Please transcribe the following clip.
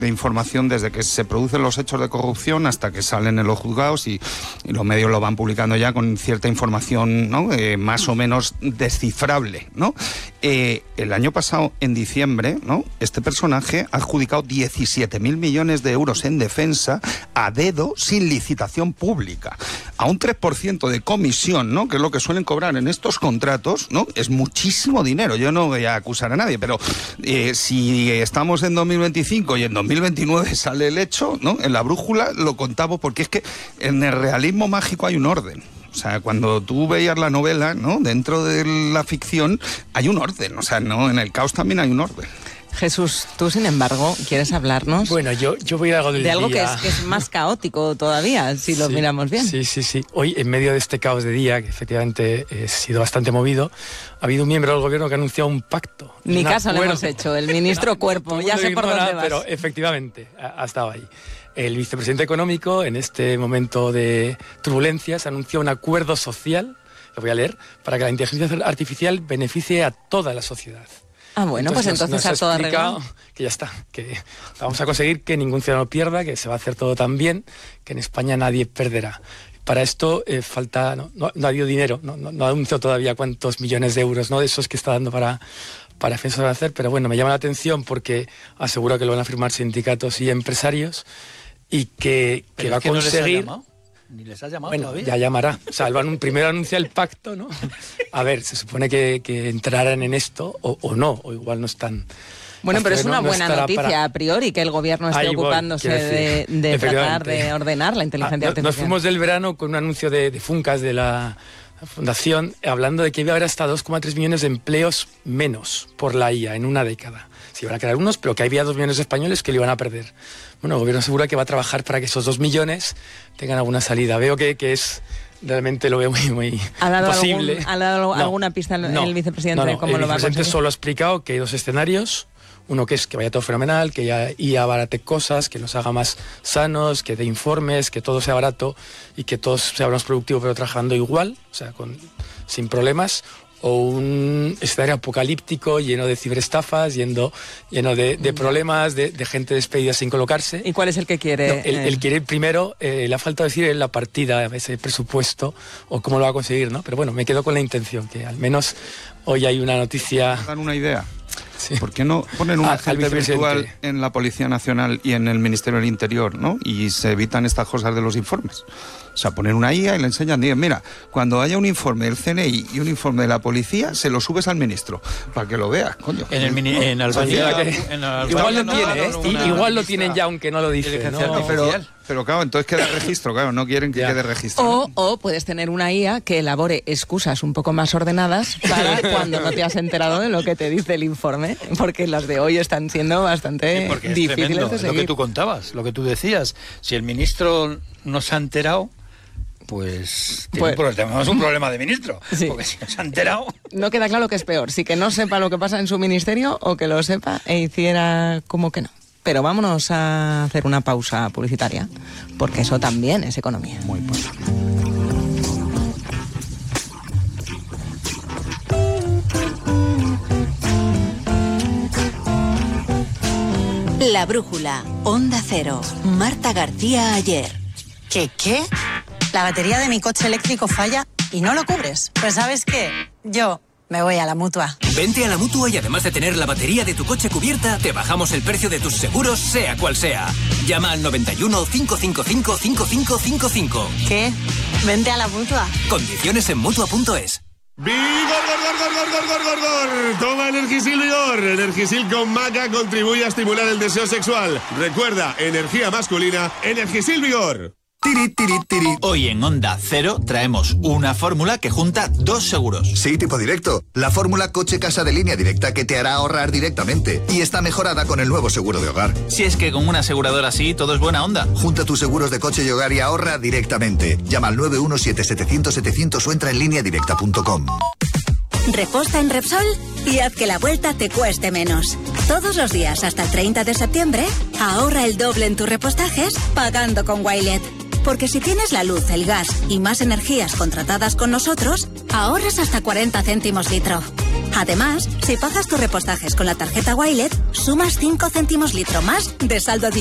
de información desde que se producen los hechos de corrupción hasta que salen en los juzgados y los medios lo van publicando ya con cierta información, ¿no? Más o menos descifrable, ¿no? El año pasado, en diciembre, ¿no? Este personaje ha adjudicado 17.000 millones de euros en defensa a dedo sin licitación pública, a un 3% de comisión, ¿no? Que es lo que suelen cobrar en estos contratos, ¿no? Es muchísimo dinero. Yo no voy a acusar a nadie, pero si estamos en 2025 y en 2029 sale el hecho, ¿no? En La Brújula lo contamos porque es que en el realismo mágico hay un orden. O sea, cuando tú veías la novela, ¿no? Dentro de la ficción hay un orden. O sea, no, en el caos también hay un orden. Jesús, tú, sin embargo, ¿quieres hablarnos? Bueno, yo voy a algo del de algo día. Que es más caótico todavía, si lo miramos bien. Sí. Hoy, en medio de este caos de día, que efectivamente ha sido bastante movido, ha habido un miembro del gobierno que ha anunciado un pacto. Ni caso le hemos hecho, el ministro Cuerpo, ya sé por dónde vas. Pero efectivamente, ha estado ahí. El vicepresidente económico, en este momento de turbulencias, anunció un acuerdo social, lo voy a leer, para que la inteligencia artificial beneficie a toda la sociedad. Ah, bueno, pues entonces a todo arreglado. Que ya está, que vamos a conseguir que ningún ciudadano pierda, que se va a hacer todo tan bien, que en España nadie perderá. Para esto falta, no ha habido dinero, no ha anunciado todavía cuántos millones de euros, ¿no? De esos que está dando para defensa de hacer, pero bueno, me llama la atención porque asegura que lo van a firmar sindicatos y empresarios y que va a conseguir... Ni les has llamado bueno, todavía. Ya llamará. O sea, primero anuncia el pacto, ¿no? A ver, se supone que entrarán en esto o no, o igual no están... Bueno, pero es una buena noticia a priori que el gobierno esté ocupándose de tratar de ordenar la inteligencia artificial. Nos fuimos del verano con un anuncio de Funcas, de la Fundación, hablando de que iba a haber hasta 2,3 millones de empleos menos por la IA en una década. Se iban a crear unos, pero que había 2 millones de españoles que lo iban a perder. Bueno, el gobierno asegura que va a trabajar para que esos 2 millones tengan alguna salida. Veo que es... Realmente lo veo muy posible. ¿Ha dado alguna pista el vicepresidente? ¿Cómo lo va a conseguir? El vicepresidente solo ha explicado que hay 2 escenarios. Uno que es que vaya todo fenomenal, que ya IA abarate cosas, que nos haga más sanos, que dé informes, que todo sea barato y que todos seamos productivos pero trabajando igual, o sea, sin problemas. O un escenario apocalíptico lleno de ciberestafas, lleno de problemas, de gente despedida sin colocarse. ¿Y cuál es el que quiere? Él quiere primero, le ha faltado decir la partida, ese presupuesto, o cómo lo va a conseguir, ¿no? Pero bueno, me quedo con la intención, que al menos hoy hay una noticia... ¿Dan una idea? Sí. ¿Por qué no ponen un agente virtual en la Policía Nacional y en el Ministerio del Interior, ¿no? Y se evitan estas cosas de los informes. O sea, poner una IA y le enseñan, digan, mira, cuando haya un informe del CNI y un informe de la policía, se lo subes al ministro, para que lo veas, coño. Igual lo tiene, igual lo tienen ya, aunque no lo dice, ¿no? Pero claro, entonces queda registro, claro, no quieren que quede registro. O puedes tener una IA que elabore excusas un poco más ordenadas para cuando no te has enterado de lo que te dice el informe, porque las de hoy están siendo bastante difíciles de seguir. Lo que tú contabas, lo que tú decías, si el ministro no se ha enterado, pues tenemos un problema de ministro, sí. Porque si no se ha enterado... No queda claro que es peor, si que no sepa lo que pasa en su ministerio o que lo sepa e hiciera como que no. Pero vámonos a hacer una pausa publicitaria, porque eso también es economía. Muy posible. La Brújula, Onda Cero, Marta García Ayer. ¿Qué? La batería de mi coche eléctrico falla y no lo cubres. Pues ¿sabes qué? Yo me voy a la Mutua. Vente a la Mutua y además de tener la batería de tu coche cubierta, te bajamos el precio de tus seguros, sea cual sea. Llama al 91 555 5555. ¿Qué? Vente a la Mutua. Condiciones en Mutua.es. ¡Vigor! Toma Energisil Vigor. Energisil con maca contribuye a estimular el deseo sexual. Recuerda, energía masculina, Energisil Vigor. Tiri. Hoy en Onda Cero traemos una fórmula que junta 2 seguros. Sí, tipo directo. La fórmula coche-casa de línea directa que te hará ahorrar directamente. Y está mejorada con el nuevo seguro de hogar. Si es que con una aseguradora así todo es buena onda. Junta tus seguros de coche y hogar y ahorra directamente. Llama al 917-700-700 o entra en lineadirecta.com. Reposta en Repsol y haz que la vuelta te cueste menos. Todos los días hasta el 30 de septiembre, ahorra el doble en tus repostajes pagando con Wilet. Porque si tienes la luz, el gas y más energías contratadas con nosotros, ahorras hasta 40 céntimos litro. Además, si pagas tus repostajes con la tarjeta Wilet, sumas 5 céntimos litro más de saldo adicional.